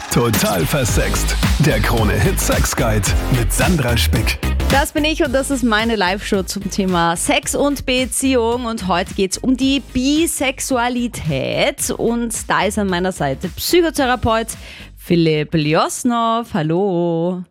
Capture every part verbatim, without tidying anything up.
Total versext. Der Krone-Hit Sex Guide mit Sandra Spick. Das bin ich und das ist meine Live-Show zum Thema Sex und Beziehung. Und heute geht es um die Bisexualität. Und da ist an meiner Seite Psychotherapeut Philipp Ljosnov. Hallo.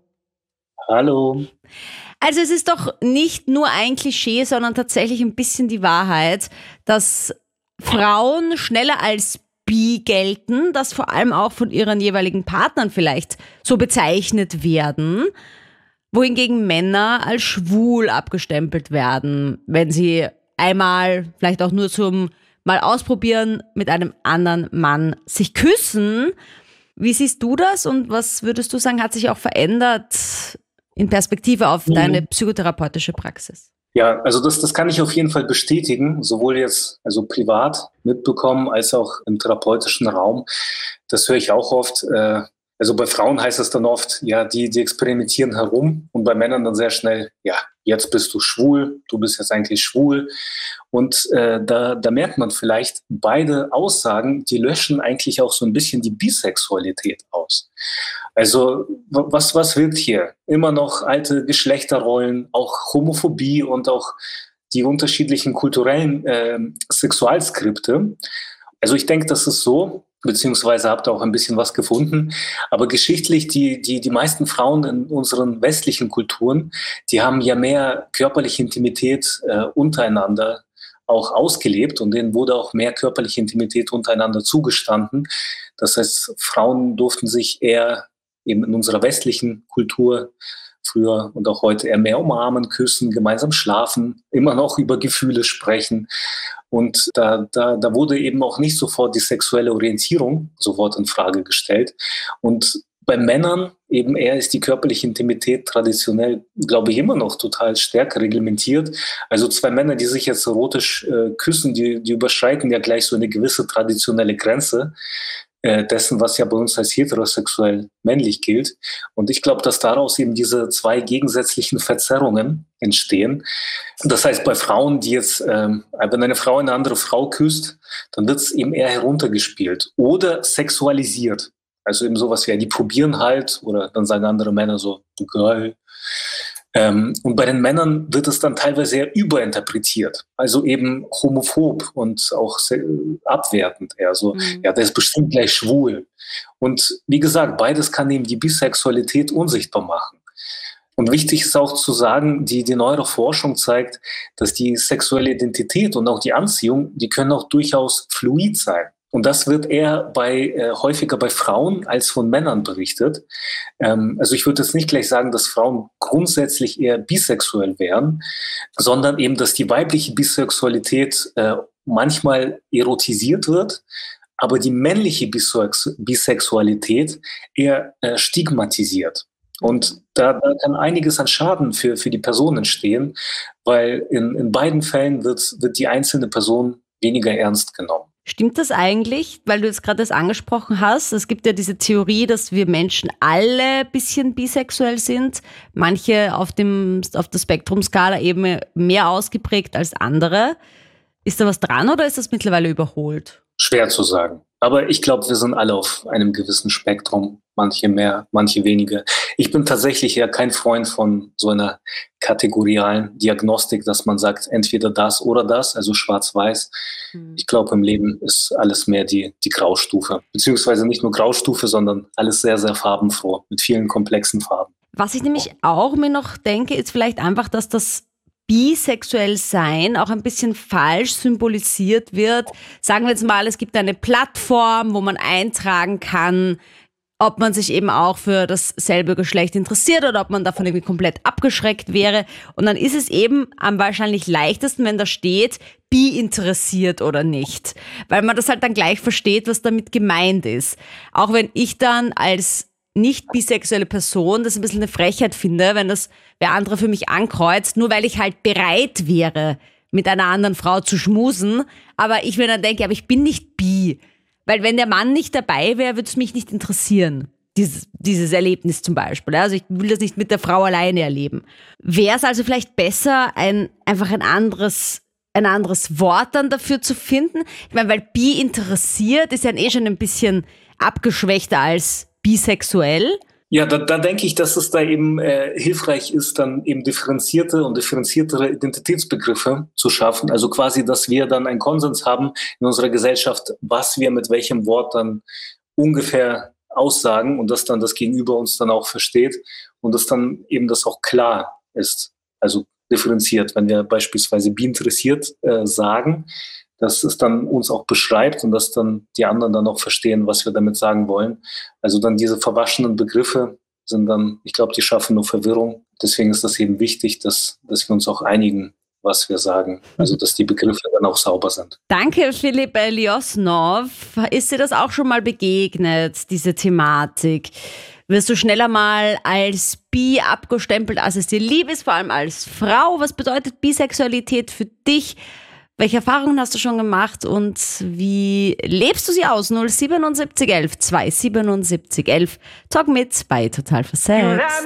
Hallo. Also es ist doch nicht nur ein Klischee, sondern tatsächlich ein bisschen die Wahrheit, dass Frauen schneller als bi gelten, dass vor allem auch von ihren jeweiligen Partnern vielleicht so bezeichnet werden, wohingegen Männer als schwul abgestempelt werden, wenn sie einmal, vielleicht auch nur zum mal ausprobieren, mit einem anderen Mann sich küssen. Wie siehst du das und was würdest du sagen, hat sich auch verändert in Perspektive auf deine psychotherapeutische Praxis? Ja, also das, das kann ich auf jeden Fall bestätigen, sowohl jetzt also privat mitbekommen als auch im therapeutischen Raum. Das höre ich auch oft. Äh, also bei Frauen heißt es dann oft, ja, die, die experimentieren herum, und bei Männern dann sehr schnell, ja, jetzt bist du schwul, du bist jetzt eigentlich schwul. Und äh, da, da merkt man vielleicht, beide Aussagen, die löschen eigentlich auch so ein bisschen die Bisexualität aus. Also was, was wird hier? Immer noch alte Geschlechterrollen, auch Homophobie und auch die unterschiedlichen kulturellen äh, Sexualskripte. Also ich denke, das ist so, beziehungsweise habt ihr auch ein bisschen was gefunden. Aber geschichtlich, die, die, die meisten Frauen in unseren westlichen Kulturen, die haben ja mehr körperliche Intimität äh, untereinander auch ausgelebt, und denen wurde auch mehr körperliche Intimität untereinander zugestanden. Das heißt, Frauen durften sich eher eben in unserer westlichen Kultur früher und auch heute eher mehr umarmen, küssen, gemeinsam schlafen, immer noch über Gefühle sprechen. Und da, da, da wurde eben auch nicht sofort die sexuelle Orientierung sofort in Frage gestellt. Und bei Männern eben eher ist die körperliche Intimität traditionell, glaube ich, immer noch total stärker reglementiert. Also zwei Männer, die sich jetzt erotisch äh, küssen, die, die überschreiten ja gleich so eine gewisse traditionelle Grenze äh, dessen, was ja bei uns als heterosexuell männlich gilt. Und ich glaube, dass daraus eben diese zwei gegensätzlichen Verzerrungen entstehen. Das heißt, bei Frauen, die jetzt, ähm, wenn eine Frau eine andere Frau küsst, dann wird es eben eher heruntergespielt oder sexualisiert. Also eben sowas wie, ja, die probieren halt, oder dann sagen andere Männer so, geil. Ähm, und bei den Männern wird es dann teilweise sehr überinterpretiert. Also eben homophob und auch sehr abwertend eher so, mhm. ja, der ist bestimmt gleich schwul. Und wie gesagt, beides kann eben die Bisexualität unsichtbar machen. Und wichtig ist auch zu sagen, die, die neuere Forschung zeigt, dass die sexuelle Identität und auch die Anziehung, die können auch durchaus fluid sein. Und das wird eher bei äh, häufiger bei Frauen als von Männern berichtet. Ähm, also ich würde jetzt nicht gleich sagen, dass Frauen grundsätzlich eher bisexuell wären, sondern eben, dass die weibliche Bisexualität äh, manchmal erotisiert wird, aber die männliche Bisex- Bisexualität eher äh, stigmatisiert. Und da, da kann einiges an Schaden für, für die Person entstehen, weil in, in beiden Fällen wird, wird die einzelne Person weniger ernst genommen. Stimmt das eigentlich, weil du jetzt gerade das angesprochen hast? Es gibt ja diese Theorie, dass wir Menschen alle ein bisschen bisexuell sind. Manche auf dem, auf der Spektrumskala eben mehr ausgeprägt als andere. Ist da was dran oder ist das mittlerweile überholt? Schwer zu sagen. Aber ich glaube, wir sind alle auf einem gewissen Spektrum. Manche mehr, manche weniger. Ich bin tatsächlich ja kein Freund von so einer kategorialen Diagnostik, dass man sagt, entweder das oder das, also schwarz-weiß. Hm. Ich glaube, im Leben ist alles mehr die, die Graustufe. Beziehungsweise nicht nur Graustufe, sondern alles sehr, sehr farbenfroh, mit vielen komplexen Farben. Was ich nämlich auch mir noch denke, ist vielleicht einfach, dass das bisexuell sein auch ein bisschen falsch symbolisiert wird. Sagen wir jetzt mal, es gibt eine Plattform, wo man eintragen kann, ob man sich eben auch für dasselbe Geschlecht interessiert oder ob man davon irgendwie komplett abgeschreckt wäre. Und dann ist es eben am wahrscheinlich leichtesten, wenn da steht, bi interessiert oder nicht. Weil man das halt dann gleich versteht, was damit gemeint ist. Auch wenn ich dann als nicht bisexuelle Person das ein bisschen eine Frechheit finde, wenn das wer andere für mich ankreuzt, nur weil ich halt bereit wäre, mit einer anderen Frau zu schmusen. Aber ich mir dann denke, aber ich bin nicht bi. Weil wenn der Mann nicht dabei wäre, würde es mich nicht interessieren. Dieses, dieses Erlebnis zum Beispiel. Also ich will das nicht mit der Frau alleine erleben. Wäre es also vielleicht besser, ein, einfach ein anderes, ein anderes Wort dann dafür zu finden? Ich meine, weil bi interessiert ist ja eh schon ein bisschen abgeschwächter als bisexuell? Ja, da, da denke ich, dass es da eben äh, hilfreich ist, dann eben differenzierte und differenziertere Identitätsbegriffe zu schaffen. Also quasi, dass wir dann einen Konsens haben in unserer Gesellschaft, was wir mit welchem Wort dann ungefähr aussagen und dass dann das Gegenüber uns dann auch versteht und dass dann eben das auch klar ist, also differenziert. Wenn wir beispielsweise bi-interessiert äh, sagen, dass es dann uns auch beschreibt und dass dann die anderen dann auch verstehen, was wir damit sagen wollen. Also dann diese verwaschenen Begriffe sind dann, ich glaube, die schaffen nur Verwirrung. Deswegen ist das eben wichtig, dass, dass wir uns auch einigen, was wir sagen. Also dass die Begriffe dann auch sauber sind. Danke, Philipp Eliosnov. Ist dir das auch schon mal begegnet, diese Thematik? Wirst du schneller mal als bi abgestempelt, als es dir lieb ist, vor allem als Frau? Was bedeutet Bisexualität für dich? Welche Erfahrungen hast du schon gemacht und wie lebst du sie aus? null sieben sieben eins eins zwei sieben sieben eins eins. Talk mit bei Total Versext.